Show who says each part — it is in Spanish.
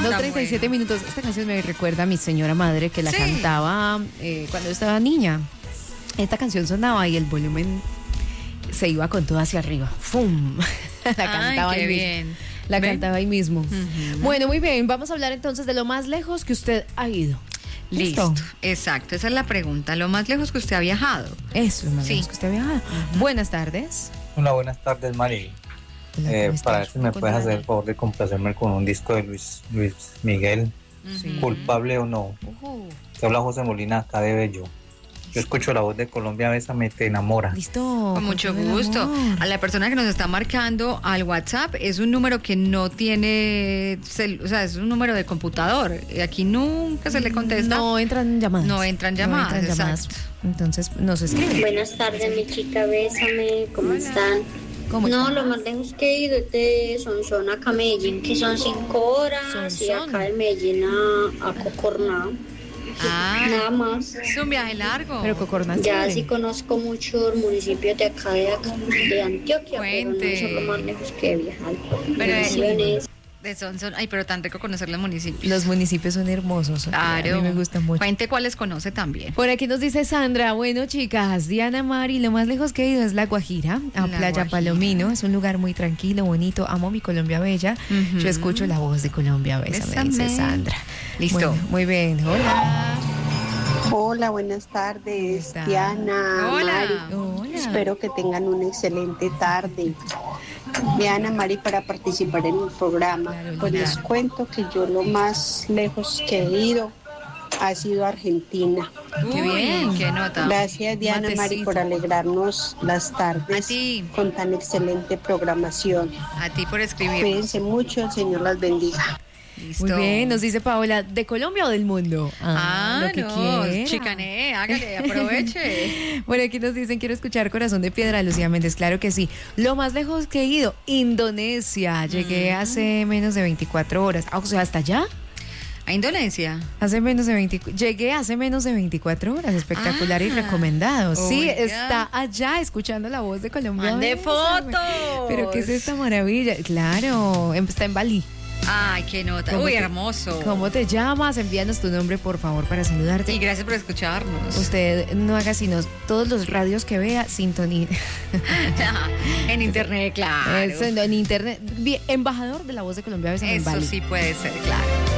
Speaker 1: 2:37 minutos. Esta canción me recuerda a mi señora madre que la cantaba cuando estaba niña. Esta canción sonaba y el volumen se iba con todo hacia arriba. ¡Fum! La cantaba ahí mismo. La cantaba ahí mismo. Bueno, muy bien. Vamos a hablar entonces de lo más lejos que usted ha ido.
Speaker 2: Listo. Exacto, esa es la pregunta. Lo más lejos que usted ha viajado.
Speaker 1: Eso, lo más lejos que usted ha viajado. Buenas tardes.
Speaker 3: Hola, buenas tardes, Mari. Para ver si me puedes hacer el favor de complacerme con un disco de Luis Miguel, Culpable o no. Te habla José Molina, acá de Bello. Yo escucho la voz de Colombia, Bésame, te enamora.
Speaker 1: Listo.
Speaker 2: Con mucho gusto. A la persona que nos está marcando al WhatsApp es un número que no tiene, o sea, es un número de computador. Aquí nunca se le contesta.
Speaker 1: No entran llamadas.
Speaker 2: No entran llamadas, exacto.
Speaker 1: Entonces nos escriben.
Speaker 4: Buenas tardes, mi chica, Bésame, ¿cómo están?
Speaker 1: ¿Cómo
Speaker 4: lo más lejos que he ido es de Sonsón acá a Medellín, que son 5 horas, y acá de Medellín a Cocorná. Nada más.
Speaker 2: Es un viaje largo.
Speaker 1: Pero Cocorná
Speaker 4: ya sí conozco muchos municipios de acá de Antioquia, pero no son lo más lejos que he viajado.
Speaker 2: De Sonsón, pero tan rico conocer los municipios.
Speaker 1: Los municipios son hermosos.
Speaker 2: Claro.
Speaker 1: A mí me gustan mucho.
Speaker 2: Cuente cuáles conoce también.
Speaker 1: Por aquí nos dice Sandra, bueno, chicas, Diana, Mari, lo más lejos que he ido es La Guajira, a Playa Palomino. Es un lugar muy tranquilo, bonito. Amo mi Colombia Bella. Yo escucho la voz de Colombia Bella, me dice Sandra.
Speaker 2: Listo.
Speaker 1: Bueno, muy bien. Hola.
Speaker 5: Hola, buenas tardes, Diana, Mari.
Speaker 1: Hola.
Speaker 5: Espero que tengan una excelente tarde. Diana, Mari, para participar en el programa. Pues les cuento que yo lo más lejos que he ido ha sido Argentina.
Speaker 2: Qué bien, qué nota.
Speaker 5: Gracias, Diana, Mari, por alegrarnos las tardes con tan excelente programación.
Speaker 2: A ti por escribir.
Speaker 5: Cuídense mucho, el Señor las bendiga.
Speaker 2: Listo.
Speaker 1: Muy bien, nos dice Paola, ¿de Colombia o del mundo?
Speaker 2: Lo que quiera. Chicané, hágale, aproveche.
Speaker 1: Bueno, aquí nos dicen, quiero escuchar Corazón de Piedra, Lucía Méndez, claro que sí. Lo más lejos que he ido, Indonesia, llegué hace menos de 24 horas, o sea, ¿hasta allá?
Speaker 2: ¿A Indonesia?
Speaker 1: Llegué hace menos de 24 horas, espectacular y recomendado. Sí, está allá escuchando la voz de Colombia.
Speaker 2: ¡Mande fotos!
Speaker 1: Pero ¿qué es esta maravilla? Claro, está en Bali.
Speaker 2: Ay, qué nota. Uy, hermoso.
Speaker 1: ¿Cómo te llamas? Envíanos tu nombre, por favor, para saludarte.
Speaker 2: Y gracias por escucharnos.
Speaker 1: Usted no haga sino todos los radios que vea, sintonía.
Speaker 2: En internet, claro.
Speaker 1: Eso, en internet. Embajador de la voz de Colombia.
Speaker 2: Eso sí puede ser, claro.